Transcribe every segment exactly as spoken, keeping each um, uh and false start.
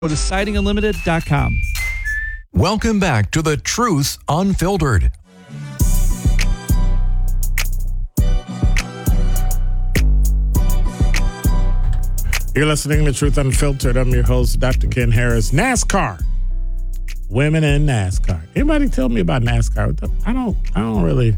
Go to siding unlimited dot com. Welcome back to The Truth Unfiltered. You're listening to Truth Unfiltered. I'm your host, Doctor Ken Harris. NASCAR. Women in NASCAR. Anybody tell me about NASCAR? I don't, I don't really.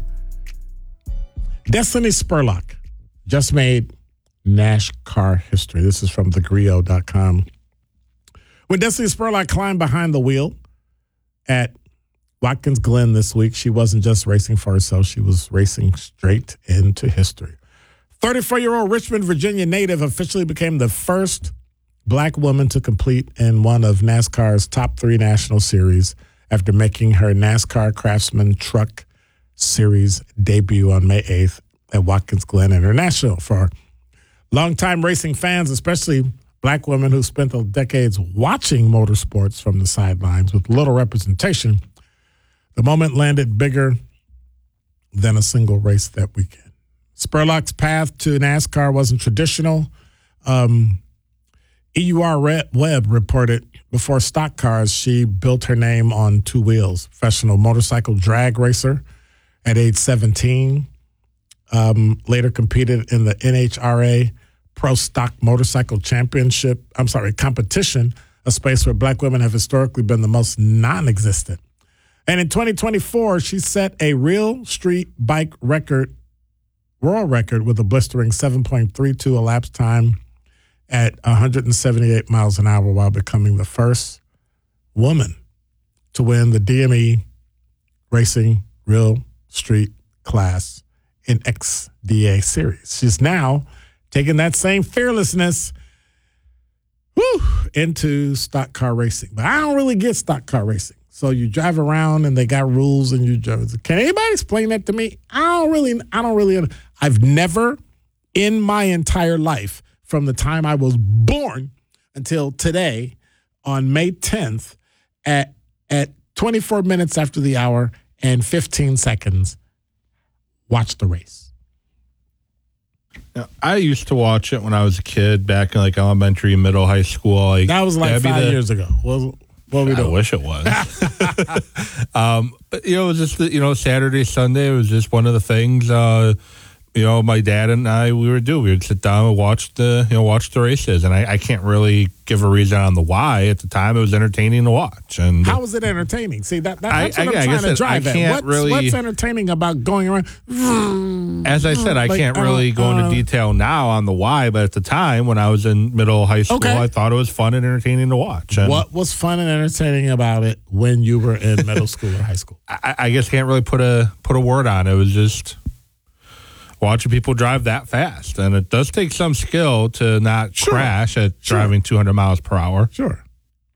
Destiny Spurlock just made NASCAR history. This is from the grio dot com. When Destiny Spurlock climbed behind the wheel at Watkins Glen this week, she wasn't just racing for herself. She was racing straight into history. thirty-four-year-old Richmond, Virginia native officially became the first black woman to compete in one of NASCAR's top three national series after making her NASCAR Craftsman Truck Series debut on May eighth at Watkins Glen International. For longtime racing fans, especially black women who spent the decades watching motorsports from the sidelines with little representation, the moment landed bigger than a single race that weekend. Spurlock's path to NASCAR wasn't traditional. Um, E U R Web reported before stock cars, she built her name on two wheels. Professional motorcycle drag racer at age seventeen. Um, later competed in the N H R A Pro Stock Motorcycle Championship, I'm sorry, competition, a space where black women have historically been the most non-existent. And in twenty twenty-four, she set a real street bike record, world record, with a blistering seven point three two elapsed time at one hundred seventy-eight miles an hour while becoming the first woman to win the D M E Racing Real Street class in X D A series. She's now taking that same fearlessness whew, into stock car racing. But I don't really get stock car racing. So you drive around and they got rules and you drive. Can anybody explain that to me? I don't really, I don't really, I've never in my entire life, from the time I was born until today on May tenth at, at twenty-four minutes after the hour and fifteen seconds, watch the race. Now, I used to watch it when I was a kid, back in like elementary, middle, high school. Like, that was like five the, years ago. What, what we I doing? wish it was. um, but, you know, it was just, you know, Saturday, Sunday, it was just one of the things, uh, you know, my dad and I, we would do. We would sit down and watch the, you know, watch the races. And I, I can't really give a reason on the why. At the time, it was entertaining to watch. And how was it entertaining? See, that, that that's I, what I, I'm I trying to that, drive I at. Can't What's, really, what's entertaining about going around? As I said, I like, can't uh, really go into uh, detail now on the why, but at the time when I was in middle high school, okay. I thought it was fun and entertaining to watch. And what was fun and entertaining about it when you were in middle school or high school? I, I guess can't really put a put a word on it. It was just watching people drive that fast. And it does take some skill to not sure. crash at sure. driving two hundred miles per hour. Sure.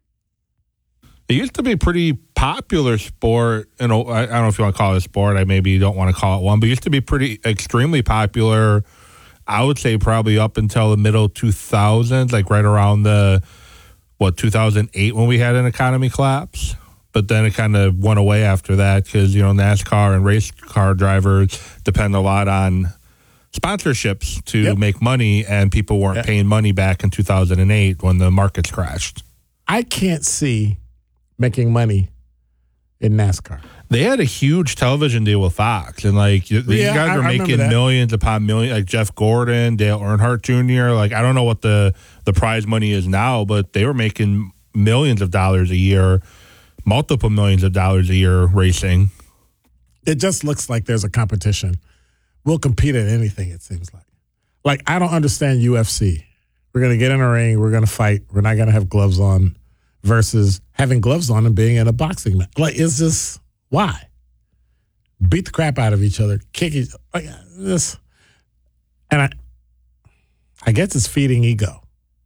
It used to be a pretty popular sport. You know, I, I don't know if you want to call it a sport. I maybe don't want to call it one, but it used to be pretty extremely popular. I would say probably up until the middle two thousands, like right around the, what, two thousand eight when we had an economy collapse. But then it kind of went away after that because, you know, NASCAR and race car drivers depend a lot on sponsorships to yep. make money, and people weren't yep. paying money back in two thousand eight when the markets crashed. I can't see making money in NASCAR. They had a huge television deal with Fox, and like these yeah, guys were I, making millions upon millions. Like Jeff Gordon, Dale Earnhardt Junior Like I don't know what the the prize money is now, but they were making millions of dollars a year, multiple millions of dollars a year racing. It just looks like there's a competition. We'll compete at anything, it seems like. Like, I don't understand U F C. We're going to get in a ring. We're going to fight. We're not going to have gloves on versus having gloves on and being in a boxing match. Like, it's just, why? Beat the crap out of each other. Kick each like this. And I, I guess it's feeding ego.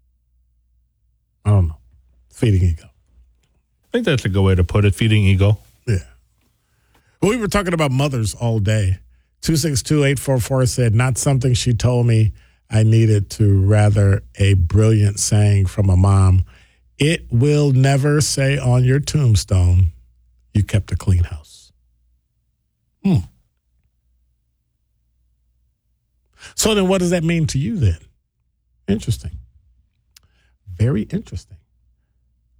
I don't know. Feeding ego. I think that's a good way to put it, feeding ego. Yeah. Well, we were talking about mothers all day. two six two, eight four four said, not something she told me I needed to, rather a brilliant saying from a mom. It will never say on your tombstone, you kept a clean house. Hmm. So then what does that mean to you then? Interesting. Very interesting.